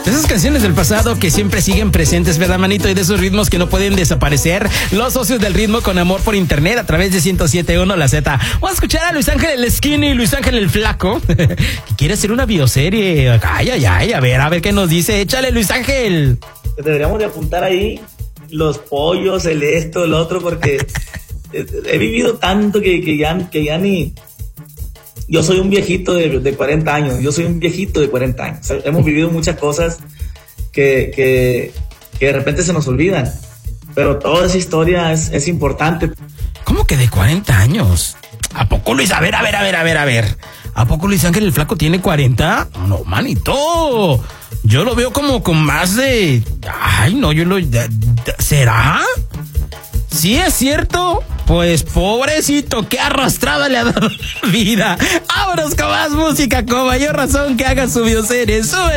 De esas canciones del pasado que siempre siguen presentes, ¿verdad, manito? Y de esos ritmos que no pueden desaparecer. Los socios del ritmo con amor por internet a través de 107.1 La Z. Vamos a escuchar a Luis Ángel el Skinny, Luis Ángel el Flaco, que quiere hacer una bioserie. Ay, a ver qué nos dice. Échale, Luis Ángel. Deberíamos de apuntar ahí los pollos, el esto, el otro, porque he vivido tanto que ya ni... Yo soy un viejito de 40 años, O sea, hemos vivido muchas cosas que de repente se nos olvidan, pero toda esa historia es importante. ¿Cómo que de 40 años? ¿A poco Luis? A ver. ¿A poco Luis Ángel el Flaco tiene 40? No, manito. Yo lo veo como con más de... Ay, no, ¿será? ¿Sí es cierto? Pues pobrecito, qué arrastrada le ha dado la vida. Vámonos con más música, con mayor razón que haga su bioserie. Sube.